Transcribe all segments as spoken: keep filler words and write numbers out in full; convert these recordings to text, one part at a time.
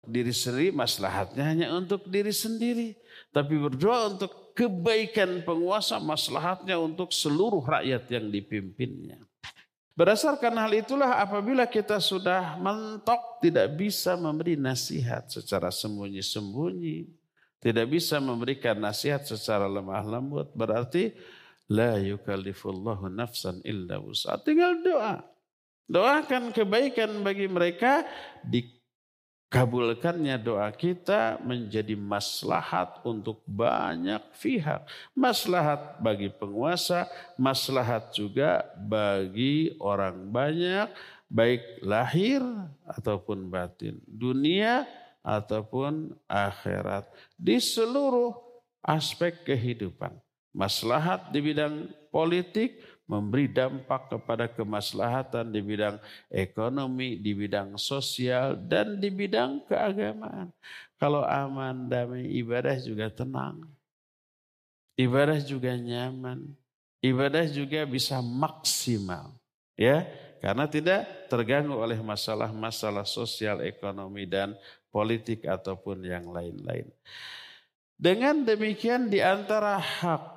diri sendiri, maslahatnya hanya untuk diri sendiri. Tapi berdoa untuk kebaikan penguasa, maslahatnya untuk seluruh rakyat yang dipimpinnya. Berdasarkan hal itulah apabila kita sudah mentok tidak bisa memberi nasihat secara sembunyi-sembunyi, tidak bisa memberikan nasihat secara lemah lembut, berarti la yukallifullahu nafsan illa wus'aha. Tinggal doa. Doakan kebaikan bagi mereka, dikabulkannya doa kita menjadi maslahat untuk banyak pihak. Maslahat bagi penguasa, maslahat juga bagi orang banyak, baik lahir ataupun batin, dunia ataupun akhirat, di seluruh aspek kehidupan. Maslahat di bidang politik, memberi dampak kepada kemaslahatan di bidang ekonomi, di bidang sosial, dan di bidang keagamaan. Kalau aman, damai, ibadah juga tenang. Ibadah juga nyaman. Ibadah juga bisa maksimal. Ya, karena tidak terganggu oleh masalah-masalah sosial, ekonomi, dan politik ataupun yang lain-lain. Dengan demikian di antara hak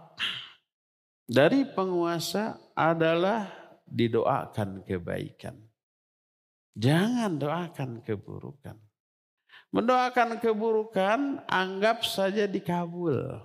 dari penguasa adalah didoakan kebaikan. Jangan doakan keburukan. Mendoakan keburukan anggap saja dikabul.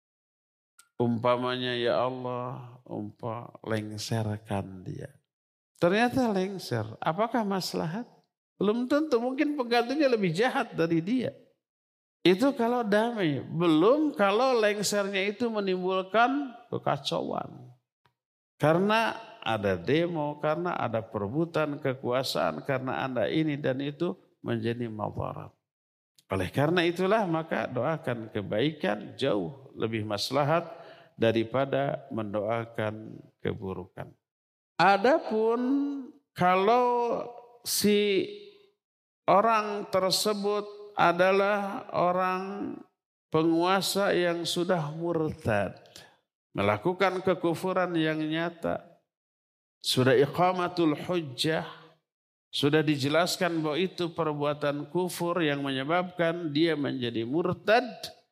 Umpamanya ya Allah, umpah lengserkan dia. Ternyata lengser. Apakah maslahat? Belum tentu, mungkin penggantinya lebih jahat dari dia. Itu kalau damai. Belum kalau lengsernya itu menimbulkan kekacauan. Karena ada demo, karena ada perebutan kekuasaan, karena ada ini dan itu menjadi madarat. Oleh karena itulah maka doakan kebaikan jauh lebih maslahat daripada mendoakan keburukan. Adapun kalau si orang tersebut adalah orang penguasa yang sudah murtad, melakukan kekufuran yang nyata, sudah iqamatul hujjah, sudah dijelaskan bahwa itu perbuatan kufur yang menyebabkan dia menjadi murtad,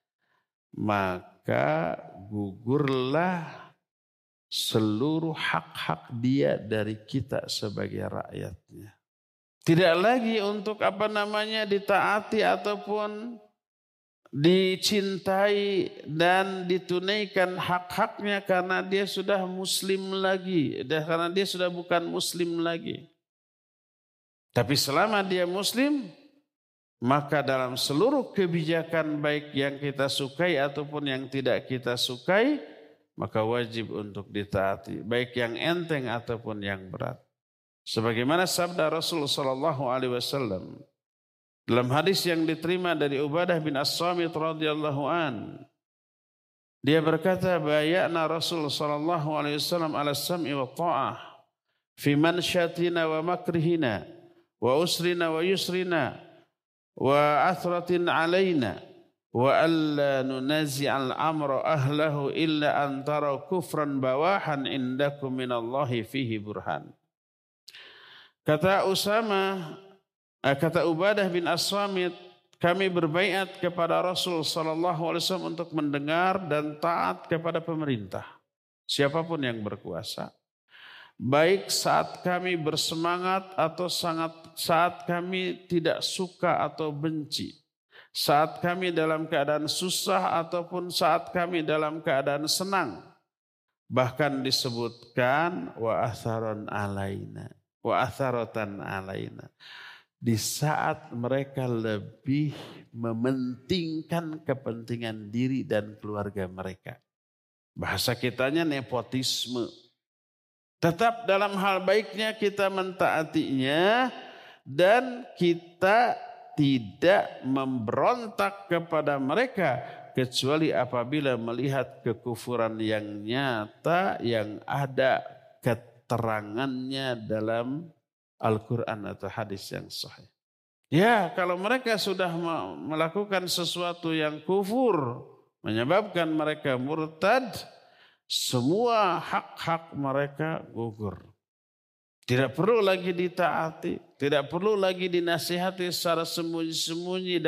maka gugurlah seluruh hak-hak dia dari kita sebagai rakyatnya. Tidak lagi untuk apa namanya ditaati ataupun dicintai dan ditunaikan hak-haknya karena dia sudah muslim lagi, karena dia sudah bukan muslim lagi. Tapi selama dia muslim, maka dalam seluruh kebijakan baik yang kita sukai ataupun yang tidak kita sukai, maka wajib untuk ditaati, baik yang enteng ataupun yang berat. Sebagaimana sabda Rasul sallallahu alaihi wasallam dalam hadis yang diterima dari Ubadah bin As-Samit radhiyallahu an, dia berkata, bayana Rasul sallallahu alaihi wasallam ala sam'i wa ta'ah fi manshatina wa makrihina wa usrina wa yusrina wa athratin alaina wa alla nunazi'al amra ahlahu illa an tara kufran bawahan indakum minallahi fihi burhan. Kata Usama, kata Ubadah bin As-Samit, kami berbaiat kepada Rasul sallallahu alaihi wasallam untuk mendengar dan taat kepada pemerintah, siapapun yang berkuasa. Baik saat kami bersemangat atau sangat saat kami tidak suka atau benci. Saat kami dalam keadaan susah ataupun saat kami dalam keadaan senang. Bahkan disebutkan wa atharon alaina. Wa atharatan alaina. Di saat mereka lebih mementingkan kepentingan diri dan keluarga mereka. Bahasa kitanya nepotisme. Tetap dalam hal baiknya kita mentaatinya dan kita tidak memberontak kepada mereka kecuali apabila melihat kekufuran yang nyata yang ada keterangannya dalam Al-Quran atau hadis yang sahih. Ya, kalau mereka sudah melakukan sesuatu yang kufur menyebabkan mereka murtad, semua hak-hak mereka gugur. Tidak perlu lagi ditaati, tidak perlu lagi dinasihati secara sembunyi-sembunyi